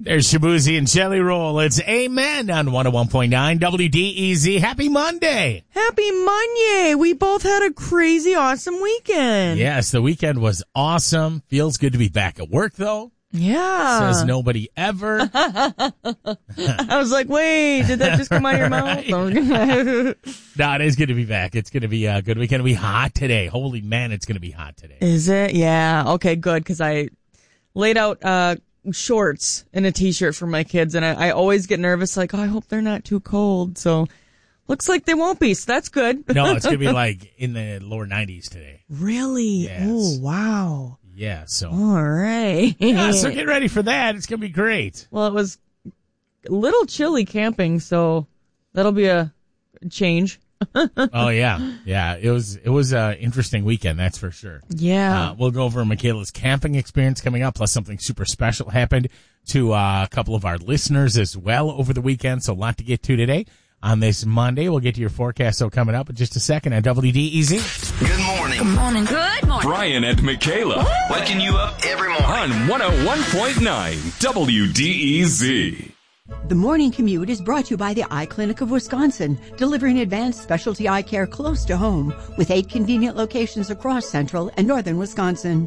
There's Shabuzi and Jelly Roll. It's Amen on 101.9 WDEZ. Happy Monday. Happy Monday. We both had a crazy, awesome weekend. Yes, the weekend was awesome. Feels good to be back at work, though. Yeah. Says nobody ever. I was like, wait, did that just come out of your mouth? No, it is good to be back. It's going to be a good weekend. It'll be hot today. Holy man, it's going to be hot today. Is it? Yeah. Okay, good, because I laid out shorts and a T-shirt for my kids, and I always get nervous, like, oh, I hope they're not too cold. So looks like they won't be, so that's good. No, it's going to be like in the lower 90s today. Really? Yes. Oh, wow. Yeah, so. All right. Yeah, so get ready for that. It's going to be great. Well, it was a little chilly camping, so that'll be a change. Oh, yeah. Yeah, it was an interesting weekend, that's for sure. Yeah. We'll go over Michaela's camping experience coming up, plus something super special happened to a couple of our listeners as well over the weekend, so a lot to get to today. On this Monday, we'll get to your forecast, so coming up in just a second on WDEZ. Good morning. Good morning. Good morning. Brian and Michaela. Waking you up every morning. On 101.9 WDEZ. The morning commute is brought to you by the Eye Clinic of Wisconsin, delivering advanced specialty eye care close to home with 8 convenient locations across central and northern Wisconsin.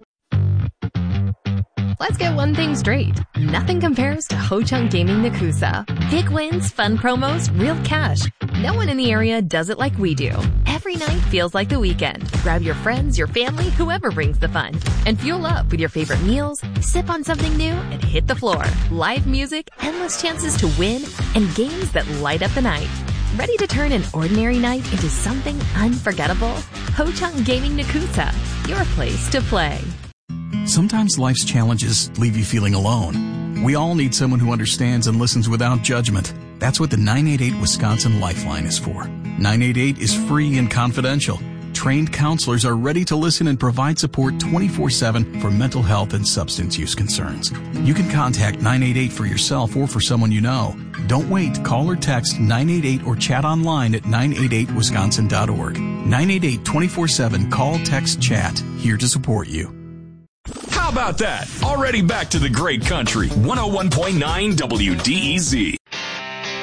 Let's get one thing straight. Nothing compares to Ho Chunk Gaming Nakusa. Big wins, fun promos, real cash. No one in the area does it like we do. Every night feels like the weekend. Grab your friends, your family, whoever brings the fun. And fuel up with your favorite meals, sip on something new, and hit the floor. Live music, endless chances to win, and games that light up the night. Ready to turn an ordinary night into something unforgettable? Ho Chunk Gaming Nakusa, your place to play. Sometimes life's challenges leave you feeling alone. We all need someone who understands and listens without judgment. That's what the 988 Wisconsin Lifeline is for. 988 is free and confidential. Trained counselors are ready to listen and provide support 24/7 for mental health and substance use concerns. You can contact 988 for yourself or for someone you know. Don't wait. Call or text 988 or chat online at 988wisconsin.org. 988 24/7 call, text, chat. Here to support you. How about that? Already back to the great country. 101.9 WDEZ.